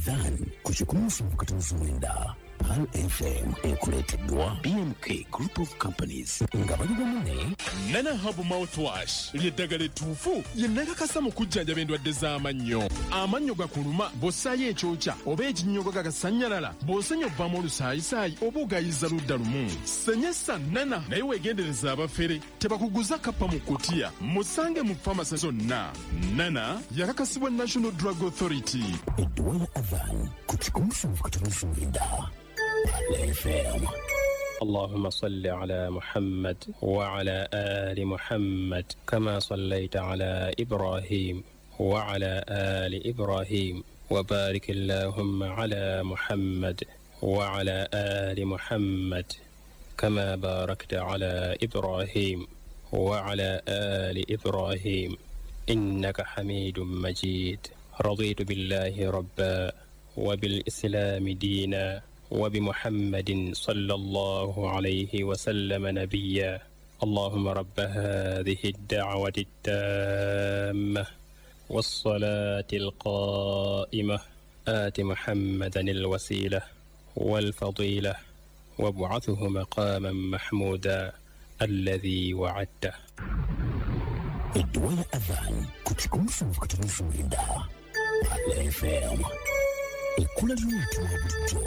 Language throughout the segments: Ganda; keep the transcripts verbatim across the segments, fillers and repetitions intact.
Adhan kuchikumu katunusu mwenda Pal F M ekuleteddwa B M K Group of Companies nga bali bamune Nana Hub Mouthwash lyeddagala ettuufu ye nakakasa mu kujjanjaba endwadde z'amannyo. Amannyo gakuluma bw'ossaayo ekyokya oba ekinnyogo gagasanyalala bw'osenya obbamu olusaayisaayi oba ogayiza ludda lumu. Senyesa Nana naye weegendereza abafere tebakuguza kappa mu kutiya musange mu famasi zonna. Nana yakakasibwa National Drug Authority. Edduwa ya Adhan kuchikumu katunusu mwenda Pal F M. اللهم صل على محمد وعلى آل محمد كما صليت على إبراهيم وعلى آل إبراهيم وبارك اللهم على محمد وعلى آل محمد كما باركت على إبراهيم وعلى آل إبراهيم إنك حميد مجيد. رضيت بالله ربا وبالإسلام دينا وبمحمد صلى الله عليه وسلم نبيا. اللهم رب هذه الدعوة التامة والصلاة القائمة آت محمدا الوسيلة والفضيلة وابعثه مقاما محمودا الذي وعدته. Edduwa ya Adhan kuchikumu katunusu mwenda Pal F M. Ekula ly'omuntu wa bulijjo.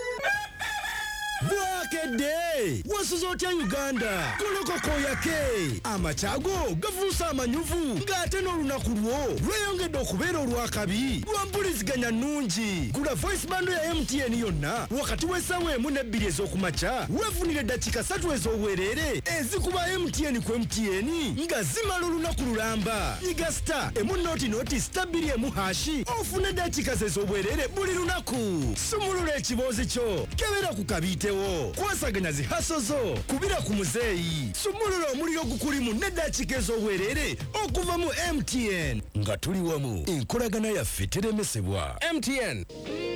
Bwakede wasuzotya Uganda kolokoko yake amachago gavusa amanyuvu ngate n'olunaku lwo lweyongedde okubeera olwakabi lwampuliziganya nnungi. Gula voice bando ya M T N yonna wakati w'essaawa emu n'ebbiri ez'okumakya weefunire eddakiika ssatu ez'obwereere ezikuba M T N ku M T N nga zimala olunaku lulamba. Yiga star emu nooti nooti star bbiri emu hashi ofune eddakiika ze ez'obwereere buli lunaku. Sumulula ekiboozi kyo kebera ku kabitewo kwasaganya zihaso zo kubira ku muzeeyi. Sumulula omuliro gukulimu n'eddakiika ez'obwereere okuva mu M T N nga tuli wamu enkolagana yaffe teremesebwa. M T N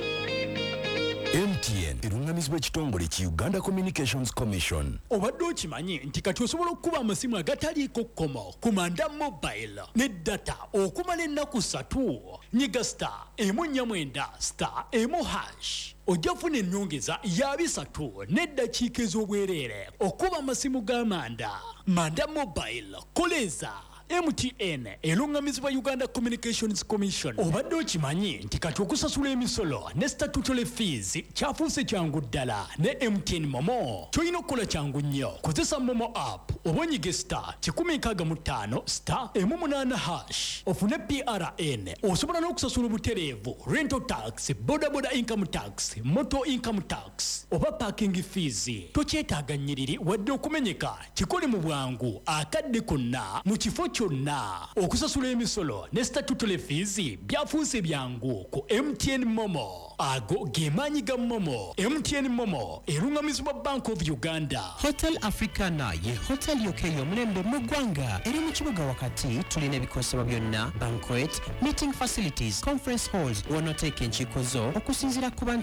M T N erungamizibwa ekitongole ki Uganda Communications Commission. Obadde okimanyi nti kati osobola okuba amasimu agataliiko kkomo ku Manda Mobile ne data okumala ennaku ssatu. Nyiga star emu nnya mwenda star emu hash ojja kufuna ennyongeza ya bisatu n'eddakiika ez'obwereere okuba amasimu ga Manda. Manda Mobile koleza M T N elungamizibwa Uganda Communications Commission. Obadde okimanyi nti kati okusasula emisolo ne statutory fees kyafuuse kyangu ddala ne M T N Momo. Kyolina okukola kyangu nnyo kozesa Momo app oba onyige star kikumi nkaaga mu ttaano star emu munaana hash ofune P R N. Osobola n'okusasula obutereevu rental tax, boda boda income tax, motor income tax oba parking fees. Tokyetaaga nnyiriri wadde okumenyeka kikole mu bwangu akadde konna mu kifo kyonna. Okusasula emisolo ne statutory fees byafuuse byangu ku M T N Momo. Ago ge maanyi ga Momo. M T N Momo erungamizibwa Bank of Uganda. Hotel Africana ye hotel yokeyo omulembe mu ggwanga eri mu kibuga wakati. Tulina ebikosebwa byonna banquet, meeting facilities, conference halls, wanoteeka enkiiko zo okusinziira ku bantu